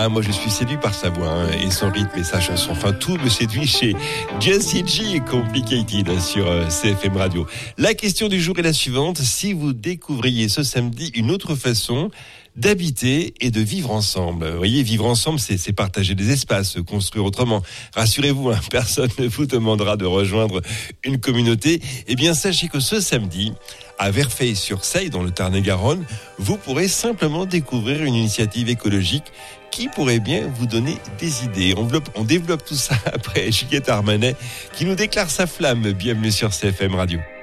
Ah, moi je suis séduit par sa voix et son rythme et sa chanson. Enfin, tout me séduit chez Jessie J Complicated sur CFM Radio. La question du jour est la suivante. Si vous découvriez ce samedi une autre façon d'habiter et de vivre ensemble. Vous voyez, vivre ensemble, c'est partager des espaces, se construire autrement. Rassurez-vous, personne ne vous demandera de rejoindre une communauté. Eh bien, sachez que ce samedi, à Verfeil-sur-Seille, dans le Tarn-et-Garonne, vous pourrez simplement découvrir une initiative écologique qui pourrait bien vous donner des idées. On développe tout ça après Juliette Armanet qui nous déclare sa flamme. Bienvenue sur CFM Radio.